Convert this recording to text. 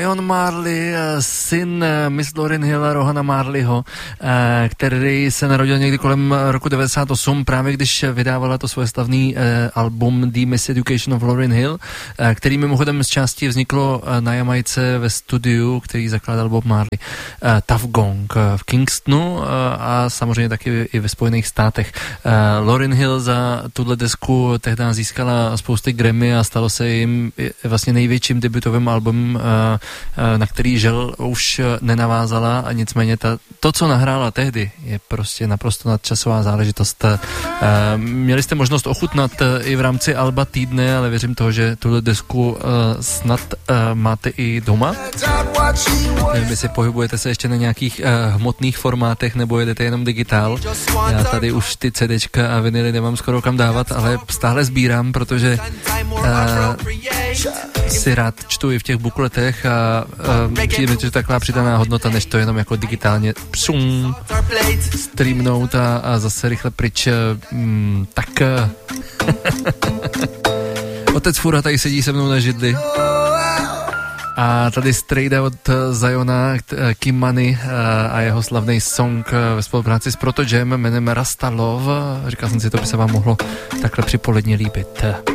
John Marley, syn Miss Lauryn Hill a Rohana Marleyho, který se narodil někdy kolem roku 98, právě když vydávala to svoje slavný album The Miseducation of Lauryn Hill, který mimochodem z části vzniklo na Jamajce ve studiu, který zakládal Bob Marley, Tuff Gong v Kingstonu a samozřejmě taky i ve Spojených státech. Lauryn Hill za tuhle desku tehdy získala spousty Grammy a stalo se jim vlastně největším debutovým albumem, na který žel už nenavázala, a nicméně to, co nahrála tehdy, je prostě naprosto nadčasová záležitost. Měli jste možnost ochutnat i v rámci alba týdne, ale věřím toho, že tuhle desku snad máte i doma. Nevím, jestli pohybujete se ještě na nějakých hmotných formátech, nebo jedete jenom digitál. Já tady už ty CDčka a vinily nemám skoro kam dávat, ale stále sbírám, protože si rád čtu i v těch bukletech a přijde mi, že taková přidaná hodnota, než to jenom jako digitálně streamnout a zase rychle pryč. Tak otec Fura tady sedí se mnou na židli. A tady strejda od Ziona, Kim Money a jeho slavný song ve spolupráci s Proto Jam jménem Rasta Love. Říkal jsem si, to by se vám mohlo takhle při poledni líbit.